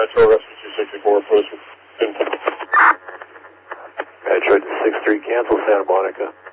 Metro Rescue 264, approach. Metro 63, cancel Santa Monica.